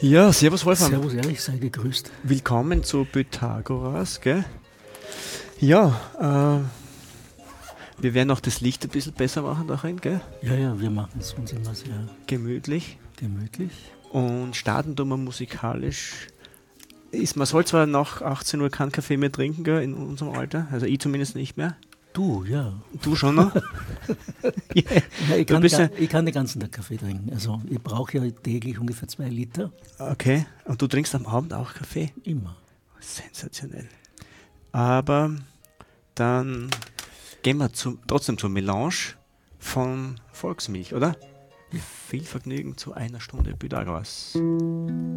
Ja, servus Wolfram. Servus Erich, sei gegrüßt. Willkommen zu Pythagoras, gell? Ja, wir werden auch das Licht ein bisschen besser machen darin, gell? Ja, wir machen es uns immer sehr Gemütlich. gemütlich. Und starten tun wir musikalisch. Man soll zwar nach 18 Uhr keinen Kaffee mehr trinken, gell, in unserem Alter. Also ich zumindest nicht mehr. Du, ja. Du schon noch? Ja, Ja, ich, du kann bist ja, ich kann den ganzen Tag Kaffee trinken. Also ich brauche ja täglich ungefähr 2 Liter. okay. Und du trinkst am Abend auch Kaffee? Immer. Sensationell. Aber dann gehen wir trotzdem zur Melange von Volksmilch, oder? Viel Vergnügen zu einer Stunde Pythagoras.